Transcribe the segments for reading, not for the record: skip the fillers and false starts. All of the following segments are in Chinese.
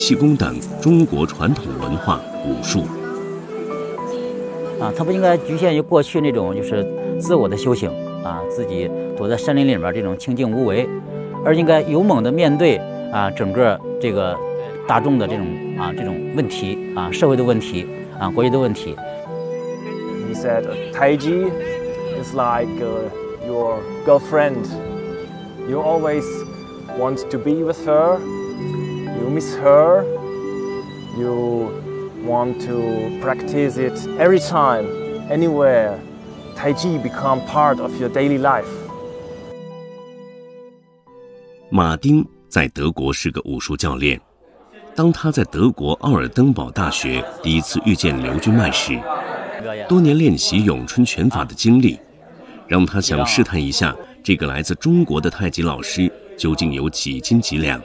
气功等中国传统文化武术。 它不应该局限于过去那种就是自我的修行自己躲在森林里面这种清静无为，而应该勇猛地面对整个这个大众的这种问题社会的问题国际的问题。 He said, Taiji is like your girlfriend. You always want to be with her. You miss her. You want to practice it every time, anywhere. Taiji become part of your daily life. 马丁在德国是个武术教练。当他在德国奥尔登堡大学第一次遇见刘君迈时，多年练习咏春拳法的经历，让他想试探一下这个来自中国的太极老师究竟有几斤几两。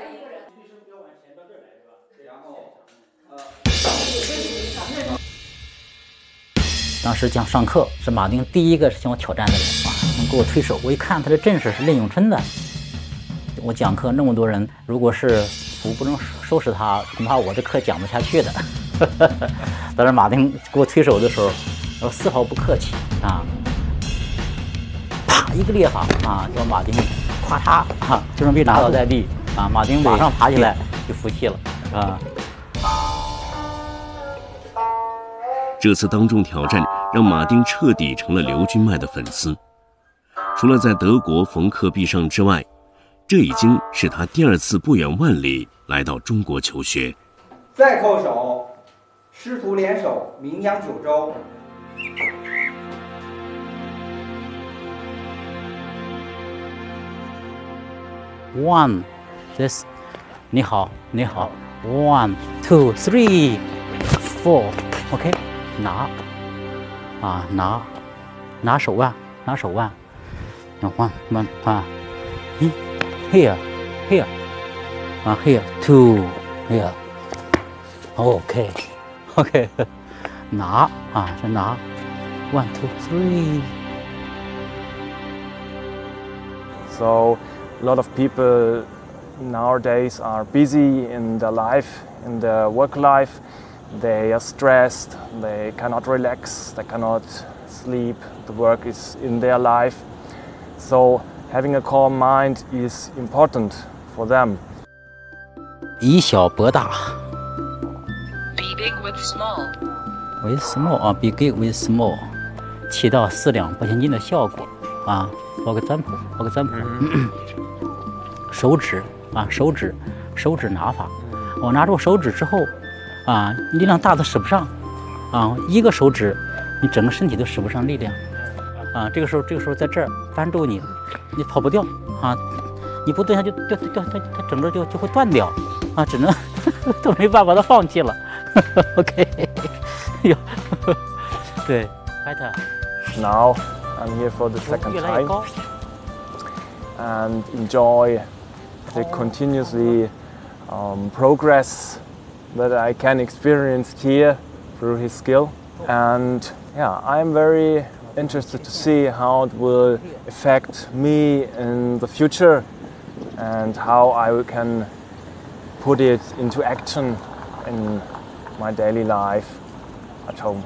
当时讲上课，是马丁第一个向我挑战的人能给我推手。我一看他的阵势是练咏春的，我讲课那么多人，如果是我不能收拾他，恐怕我这课讲不下去的。当时马丁给我推手的时候，我丝毫不客气啪一个裂法叫马丁咵嚓就能被打倒在地马丁马上爬起来就服气了这次当众挑战让马丁彻底成了刘君迈的粉丝。除了在德国逢课必上之外，这已经是他第二次不远万里来到中国求学。 再扣手，师徒联手，名扬九州。 One, this， 你好 ，1, 2, 3, 4, OK， 拿手腕，1, ，here, here 2 here OK 拿是拿 1, 2, 3 So a lot of people nowadays are busy in their life, in their work life. They are stressed, they cannot relax, they cannot sleep. The work is in their life. So having a calm mind is important for them. 以小博大 Be big with small. With small be big with small 起到4两拨千斤的效果报个占卜手指拿法我拿住手指之后力量大的使不上一个手指你整个身体都使不上力量这个时候在这儿扳住你跑不掉你不蹲下就掉它整个就会断掉只能都没办法都放弃了OK 对 better Now I'm here for the second time and enjoy the continuously progress that I can experience here through his skill. And yeah, I'm very interested to see how it will affect me in the future and how I can put it into action in my daily life at home.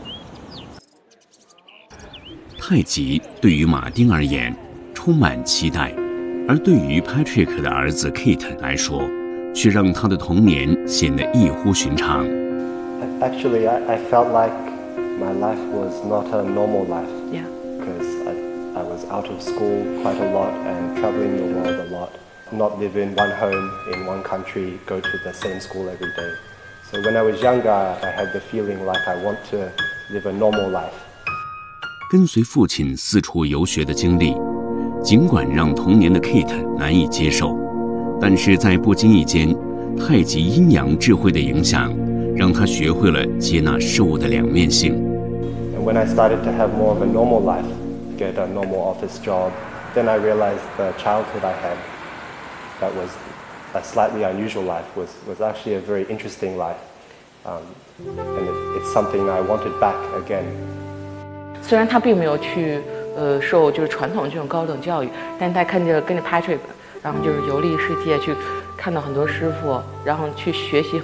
太极对于马丁而言充满期待，而对于 Patrick 的儿子 Kate 来说，却让他的童年显得异乎寻常。 Actually, I felt like my life was not a normal life. Yeah. Because I was out of school quite a lot and traveling the world a lot. Not live in one home, in one country, go to the same school every day. So when I was younger, I had the feeling like I want to live a normal life. 跟随父亲四处游学的经历，尽管让童年的 Kate 难以接受，但是在不经意间，太极阴阳智慧的影响，让他学会了接纳事物的两面性。 And when I started to have more of a normal life, get a normal office job, then I realized the childhood I had, that was a slightly unusual life, was actually a very interesting life. And it's something I wanted back again. 虽然他并没有去受就是传统这种高等教育，但他跟着 Patrick， 然后就是游历世界去看到很多师傅，然后去学习